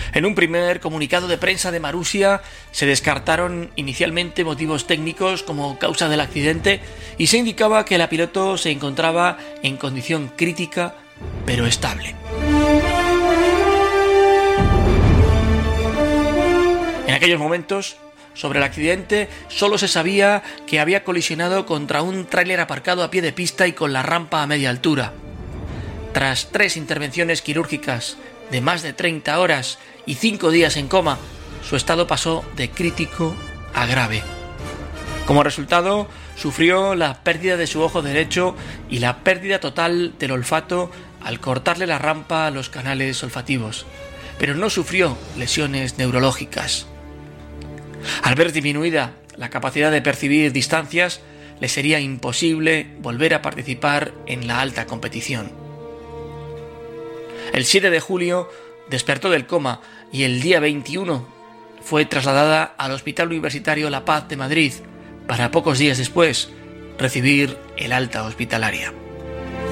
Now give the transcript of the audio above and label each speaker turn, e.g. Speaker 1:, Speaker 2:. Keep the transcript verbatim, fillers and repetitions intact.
Speaker 1: En un primer comunicado de prensa de Marussia se descartaron inicialmente motivos técnicos como causa del accidente y se indicaba que la piloto se encontraba en condición crítica pero estable. En aquellos momentos, sobre el accidente, solo se sabía que había colisionado contra un tráiler aparcado a pie de pista y con la rampa a media altura. Tras tres intervenciones quirúrgicas de más de treinta horas y cinco días en coma, su estado pasó de crítico a grave. Como resultado, sufrió la pérdida de su ojo derecho y la pérdida total del olfato al cortarle la rampa a los canales olfativos, pero no sufrió lesiones neurológicas. Al ver disminuida la capacidad de percibir distancias, le sería imposible volver a participar en la alta competición. El siete de julio despertó del coma y el día veintiuno fue trasladada al Hospital Universitario La Paz de Madrid para pocos días después recibir el alta hospitalaria.